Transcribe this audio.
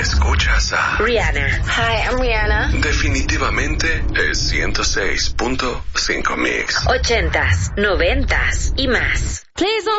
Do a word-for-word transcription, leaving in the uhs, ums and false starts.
Escuchas a Rihanna. Hi, I'm Rihanna. Definitivamente es ciento seis punto cinco Mix. Ochentas, noventas y más. Please don't